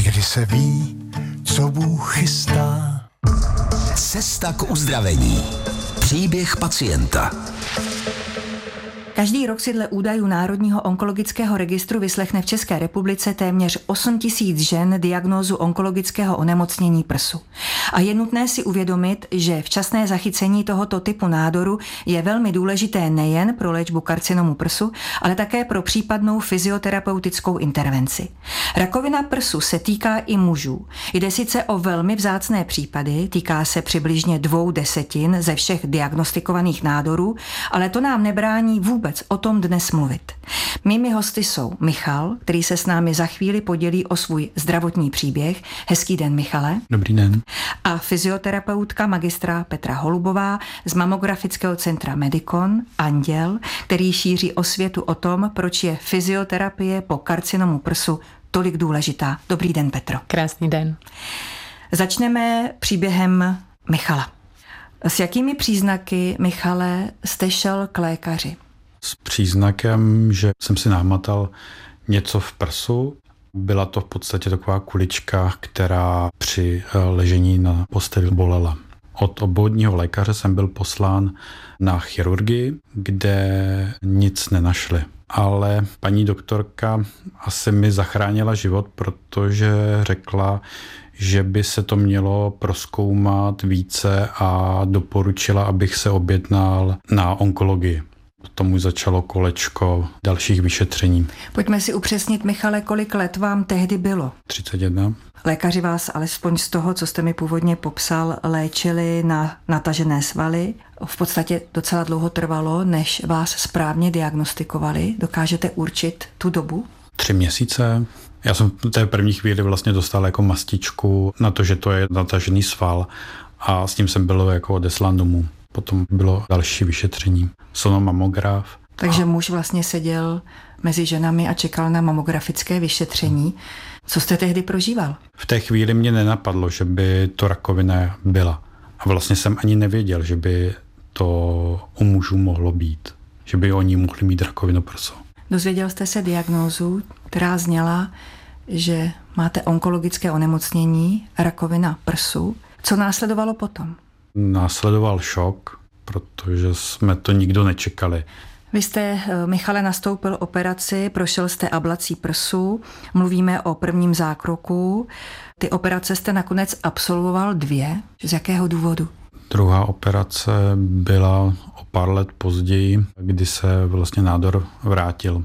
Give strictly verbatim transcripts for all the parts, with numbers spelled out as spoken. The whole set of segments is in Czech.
Někdy se ví, co Bůh chystá. Cesta k uzdravení. Příběh pacienta. Každý rok si dle údajů Národního onkologického registru vyslechne v České republice téměř osm tisíc žen diagnózu onkologického onemocnění prsu. A je nutné si uvědomit, že včasné zachycení tohoto typu nádoru je velmi důležité nejen pro léčbu karcinomu prsu, ale také pro případnou fyzioterapeutickou intervenci. Rakovina prsu se týká i mužů. Jde sice o velmi vzácné případy, týká se přibližně dvou desetin ze všech diagnostikovaných nádorů, ale to nám nebrání vůbec o tom dnes mluvit. Mými hosty jsou Michal, který se s námi za chvíli podělí o svůj zdravotní příběh. Hezký den, Michale. Dobrý den. A fyzioterapeutka magistra Petra Holubová z mamografického centra Medikon, Anděl, který šíří osvětu o tom, proč je fyzioterapie po karcinomu prsu tolik důležitá. Dobrý den, Petro. Krásný den. Začneme příběhem Michala. S jakými příznaky, Michale, jste šel k lékaři? S příznakem, že jsem si nahmatal něco v prsu. Byla to v podstatě taková kulička, která při ležení na posteli bolela. Od obvodního lékaře jsem byl poslán na chirurgii, kde nic nenašli. Ale paní doktorka asi mi zachránila život, protože řekla, že by se to mělo prozkoumat více a doporučila, abych se objednal na onkologii. Potom už začalo kolečko dalších vyšetření. Pojďme si upřesnit, Michale, kolik let vám tehdy bylo? třicet jedna. Lékaři vás alespoň z toho, co jste mi původně popsal, léčili na natažené svaly. V podstatě docela dlouho trvalo, než vás správně diagnostikovali. Dokážete určit tu dobu? Tři měsíce. Já jsem v té první chvíli vlastně dostal jako mastičku na to, že to je natažený sval a s tím jsem byl jako odeslán domů. Potom bylo další vyšetření. Sonomamograf. Takže a... muž vlastně seděl mezi ženami a čekal na mamografické vyšetření. Co jste tehdy prožíval? V té chvíli mě nenapadlo, že by to rakovina byla. A vlastně jsem ani nevěděl, že by to u mužů mohlo být. Že by oni mohli mít rakovinu prsu. Dozvěděl jste se diagnózu, která zněla, že máte onkologické onemocnění, rakovina prsu. Co následovalo potom? Následoval šok, protože jsme to nikdo nečekali. Vy jste, Michale, nastoupil operaci, prošel jste ablací prsu, mluvíme o prvním zákroku. Ty operace jste nakonec absolvoval dvě. Z jakého důvodu? Druhá operace byla o pár let později, kdy se vlastně nádor vrátil.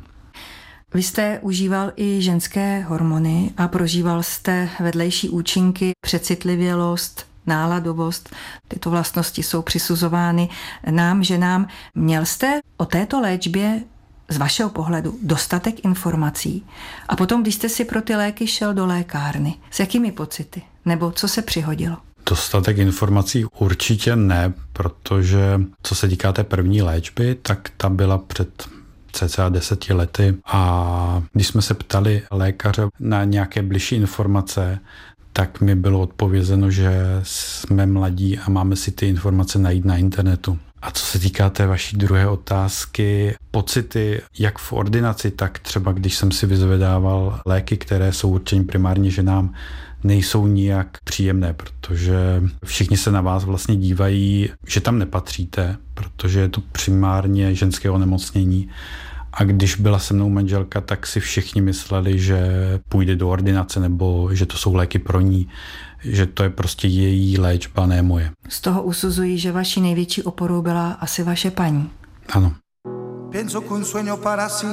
Vy jste užíval i ženské hormony a prožíval jste vedlejší účinky, přecitlivělost, náladovost. Tyto vlastnosti jsou přisuzovány nám, ženám. Měl jste o této léčbě z vašeho pohledu dostatek informací? A potom, když jste si pro ty léky šel do lékárny, s jakými pocity? Nebo co se přihodilo? Dostatek informací určitě ne, protože co se týká té první léčby, tak ta byla před cca deseti lety a když jsme se ptali lékaře na nějaké bližší informace, tak mi bylo odpovězeno, že jsme mladí a máme si ty informace najít na internetu. A co se týká té vaší druhé otázky, pocity jak v ordinaci, tak třeba když jsem si vyzvedával léky, které jsou určeny primárně ženám, nejsou nijak příjemné, protože všichni se na vás vlastně dívají, že tam nepatříte, protože je to primárně ženské onemocnění. A když byla se mnou manželka, tak si všichni mysleli, že půjde do ordinace nebo že to jsou léky pro ní, že to je prostě její léčba, ne moje. Z toho usuzují, že vaší největší oporou byla asi vaše paní. Ano. Pienso que un sueño para